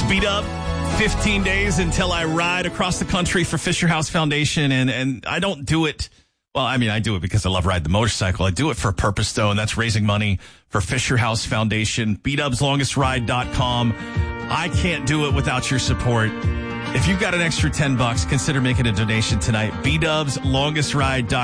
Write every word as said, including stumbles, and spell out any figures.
Speed up. fifteen days until I ride across the country for Fisher House Foundation. And, and I don't do it. Well, I mean, I do it because I love riding the motorcycle. I do it for a purpose, though, and that's raising money for Fisher House Foundation. B dubs longest ride dot com. I can't do it without your support. If you've got an extra ten bucks, consider making a donation tonight. B dubs longest ride dot com.